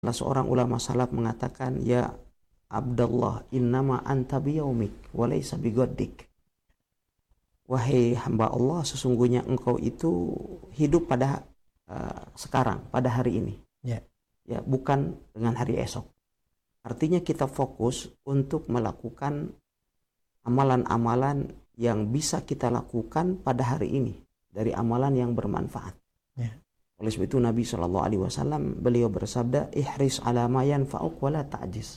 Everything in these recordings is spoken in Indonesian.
Salah seorang ulama salaf mengatakan, ya Abdullah, innama anta biyaumik walaysa bigoddik. Wahai hamba Allah, sesungguhnya engkau itu hidup pada sekarang, pada hari ini. Ya, bukan dengan hari esok. Artinya kita fokus untuk melakukan amalan-amalan yang bisa kita lakukan pada hari ini, dari amalan yang bermanfaat. Oleh sebab itu Nabi SAW beliau bersabda, ihris ala ma yanfa'uk wa la ta'jiz.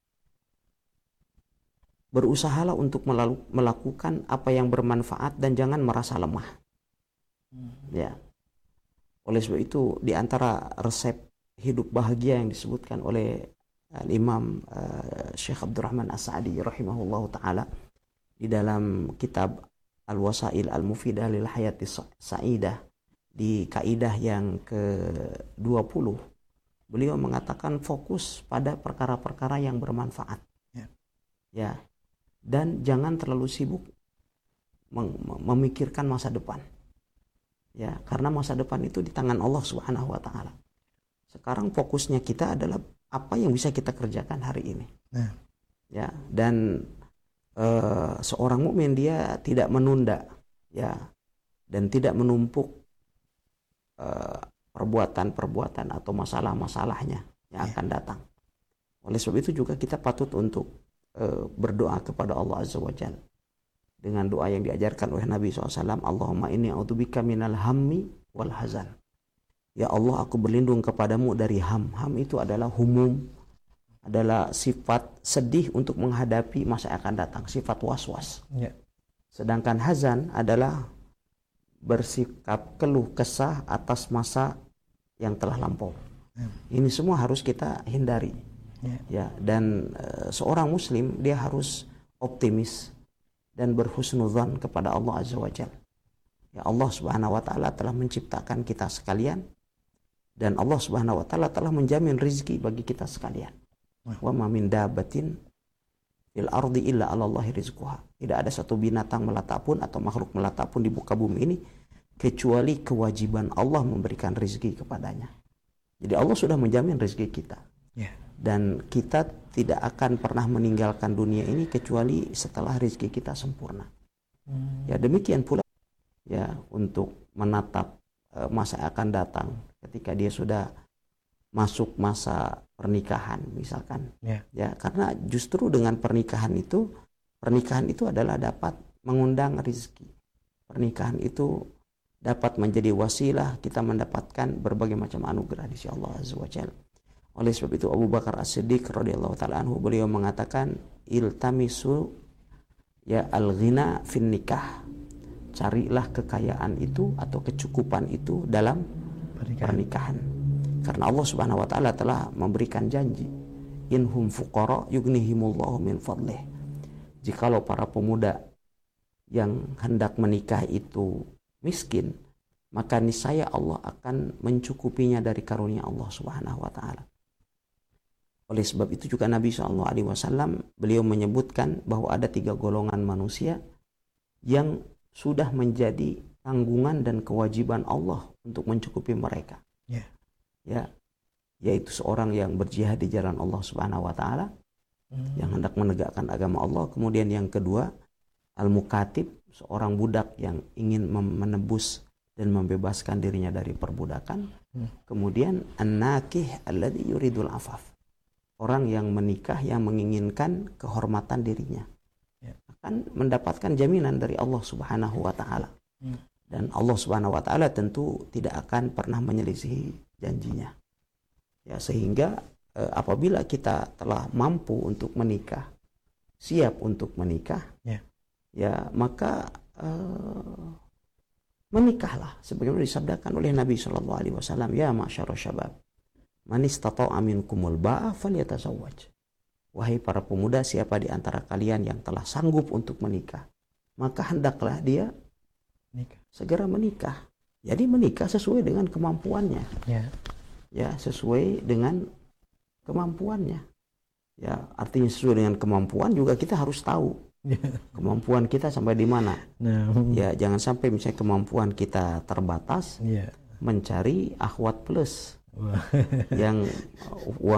Berusahalah untuk melakukan apa yang bermanfaat dan jangan merasa lemah. Ya. Oleh sebab itu di antara resep hidup bahagia yang disebutkan oleh Imam Syekh Abdurrahman As-Sa'di rahimahullahu taala di dalam kitab Al-Wasail Al-Mufidah lil Hayati Sa'idah, di kaidah yang ke-20, beliau mengatakan fokus pada perkara-perkara yang bermanfaat. Ya. Dan jangan terlalu sibuk memikirkan masa depan. Ya, karena masa depan itu di tangan Allah Subhanahu wa taala. Sekarang fokusnya kita adalah apa yang bisa kita kerjakan hari ini. Ya, dan seorang mukmin dia tidak menunda, ya, dan tidak menumpuk perbuatan-perbuatan atau masalah-masalahnya yang akan datang. Oleh sebab itu juga kita patut untuk berdoa kepada Allah Azza wa Jalla dengan doa yang diajarkan oleh Nabi SAW. Allahumma inni a'udzubika minal hammi wal hazan. Ya Allah, aku berlindung kepadamu dari ham. Ham itu adalah humum, adalah sifat sedih untuk menghadapi masa yang akan datang, sifat was-was. Sedangkan hazan adalah bersikap keluh kesah atas masa yang telah lampau. Ini semua harus kita hindari. Ya, dan seorang muslim dia harus optimis dan berhusnudzan kepada Allah Azza wa Jalla. Ya, Allah Subhanahu wa taala telah menciptakan kita sekalian dan Allah Subhanahu wa taala telah menjamin rizki bagi kita sekalian. Wa ma min dabbatin fil ardi illa 'alallahi rizquha. Tidak ada satu binatang melata pun atau makhluk melata pun di muka bumi ini kecuali kewajiban Allah memberikan rizki kepadanya. Jadi Allah sudah menjamin rizki kita. Dan kita tidak akan pernah meninggalkan dunia ini kecuali setelah rizki kita sempurna. Ya, demikian pula ya untuk menatap masa akan datang ketika dia sudah masuk masa pernikahan misalkan. Ya, karena justru dengan pernikahan itu adalah dapat mengundang rizki. Pernikahan itu dapat menjadi wasilah kita mendapatkan berbagai macam anugerah di sisi Allah Azza wa Jalla. Oleh sebab itu Abu Bakar As-Siddiq radhiyallahu taala anhu beliau mengatakan, iltamisu ya al-ghina fin nikah. Carilah kekayaan itu atau kecukupan itu dalam pernikahan. Karena Allah Subhanahu wa taala telah memberikan janji, inhum fuqara yughnihimullahu min fadlih. Jikalau para pemuda yang hendak menikah itu miskin, maka niscaya Allah akan mencukupinya dari karunia Allah Subhanahu wa taala. Oleh sebab itu juga Nabi SAW beliau menyebutkan bahwa ada 3 golongan manusia yang sudah menjadi tanggungan dan kewajiban Allah untuk mencukupi mereka. Ya, yaitu seorang yang berjihad di jalan Allah Subhanahu wa taala, yang hendak menegakkan agama Allah. Kemudian yang kedua, al-mukatib, seorang budak yang ingin menebus dan membebaskan dirinya dari perbudakan. Kemudian an-nakih alladhi yuridul afaf, orang yang menikah yang menginginkan kehormatan dirinya, akan mendapatkan jaminan dari Allah Subhanahu wa taala. Dan Allah Subhanahu wa taala tentu tidak akan pernah menyelisihi janjinya. Ya, sehingga apabila kita telah mampu untuk menikah, siap untuk menikah, ya maka menikahlah sebagaimana disabdakan oleh Nabi sallallahu alaihi wasallam, ya ma'syarus syabab, man istata'a minkumul ba'a falyatazawwaj. Wahai para pemuda, siapa di antara kalian yang telah sanggup untuk menikah, maka hendaklah dia segera menikah. Jadi menikah sesuai dengan kemampuannya. Ya, sesuai dengan kemampuannya. Ya, artinya sesuai dengan kemampuan juga kita harus tahu kemampuan kita sampai di mana. Ya, jangan sampai misalnya kemampuan kita terbatas, mencari akhwat plus yang